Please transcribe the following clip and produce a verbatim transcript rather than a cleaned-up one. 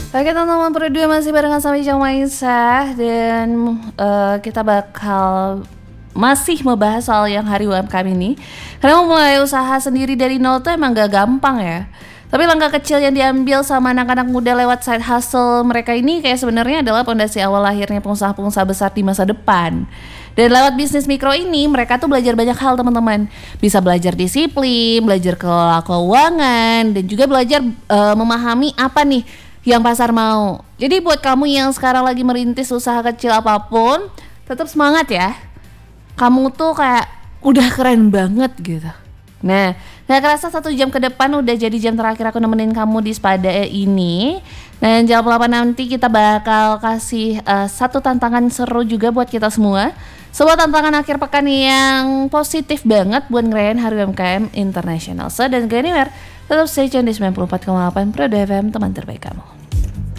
Oke teman-teman, berdua masih barengan sama Ijang Maisa. Dan uh, kita bakal masih membahas soal yang hari U M K M ini. Karena memulai usaha sendiri dari nol tuh emang gak gampang ya. Tapi langkah kecil yang diambil sama anak-anak muda lewat side hustle mereka ini kayak sebenarnya adalah pondasi awal lahirnya pengusaha-pengusaha besar di masa depan. Dan lewat bisnis mikro ini mereka tuh belajar banyak hal teman-teman. Bisa belajar disiplin, belajar kelola keuangan, dan juga belajar uh, memahami apa nih yang pasar mau. Jadi buat kamu yang sekarang lagi merintis usaha kecil apapun, tetap semangat ya. Kamu tuh kayak udah keren banget gitu. Nah, gak kerasa satu jam ke depan udah jadi jam terakhir aku nemenin kamu di Spada ini. Dan jam delapan nanti kita bakal kasih uh, satu tantangan seru juga buat kita semua. Sebuah tantangan akhir pekan yang positif banget buat ngerayain Hari U M K M International. So, dan gak anywhere, tetap stay tune di sembilan puluh empat koma delapan Pro F M, teman terbaik kamu.